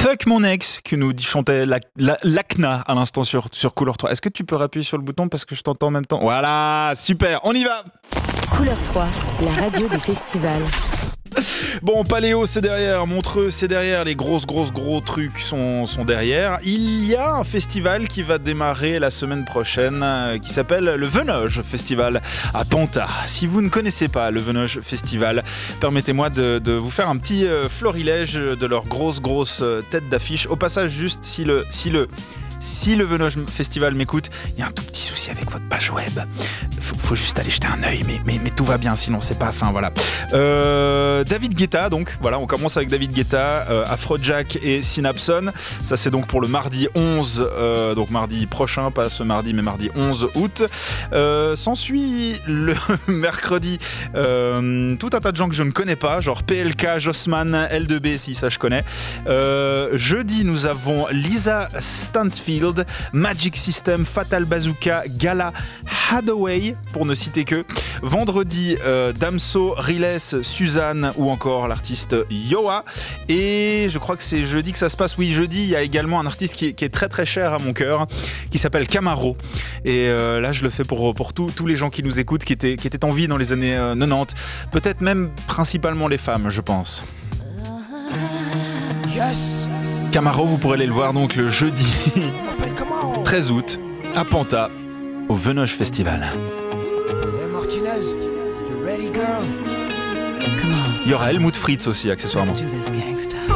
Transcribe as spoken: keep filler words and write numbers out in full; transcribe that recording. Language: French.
Fuck mon ex que nous chantait la, la, l'Acna à l'instant sur, sur Couleur trois. Est-ce que tu peux appuyer sur le bouton parce que je t'entends en même temps? Voilà, super, on y va. Couleur trois, la radio des festivals. Bon, Paléo c'est derrière, Montreux c'est derrière, les grosses grosses gros trucs sont, sont derrière. Il y a un festival qui va démarrer la semaine prochaine euh, qui s'appelle le Venoge Festival à Panta. Si vous ne connaissez pas le Venoge Festival, permettez-moi de, de vous faire un petit euh, florilège de leurs grosses grosses euh, têtes d'affiche. Au passage, juste si le... Si le Si le Venoge Festival m'écoute, il y a un tout petit souci avec votre page web. Faut, faut juste aller jeter un œil, mais, mais, mais tout va bien, sinon c'est pas fin, voilà. Euh, David Guetta, donc, voilà, on commence avec David Guetta, euh, Afrojack et Synapson. Ça, c'est donc pour le mardi onze, euh, donc mardi prochain, pas ce mardi, mais mardi onze août. Euh, s'ensuit le mercredi euh, tout un tas de gens que je ne connais pas, genre P L K, Jossman, L deux B, si ça je connais. Euh, jeudi, nous avons Lisa Stansfield, Magic System, Fatal Bazooka, Gala, Hathaway, pour ne citer que. Vendredi, euh, Damso, Riles, Suzanne ou encore l'artiste Yoa. Et je crois que c'est jeudi que ça se passe. Oui, jeudi, il y a également un artiste qui est, qui est très très cher à mon cœur, qui s'appelle Camaro. Et euh, là, je le fais pour, pour tous tous les gens qui nous écoutent, qui étaient, qui étaient en vie dans les années euh, quatre-vingt-dix. Peut-être même principalement les femmes, je pense. Camaro, vous pourrez aller le voir donc le jeudi treize août à Panta au Venoge Festival. Il y aura Helmut Fritz aussi accessoirement.